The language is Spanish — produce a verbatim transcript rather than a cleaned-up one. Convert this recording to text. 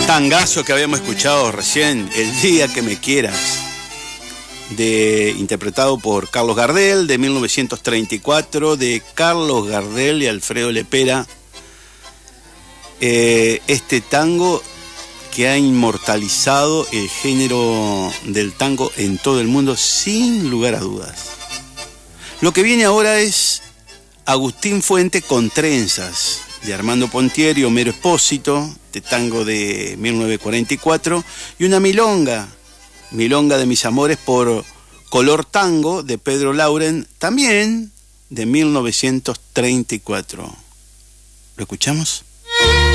Tangazo que habíamos escuchado recién, El día que me quieras, de, interpretado por Carlos Gardel, de mil novecientos treinta y cuatro, de Carlos Gardel y Alfredo Lepera. Eh, este tango que ha inmortalizado el género del tango en todo el mundo, sin lugar a dudas. Lo que viene ahora es Agustín Fuente con Trenzas, de Armando Pontier y Homero Espósito, de tango de mil novecientos cuarenta y cuatro, y una milonga, Milonga de mis amores, por Color Tango, de Pedro Lauren, también de mil novecientos treinta y cuatro. ¿Lo escuchamos?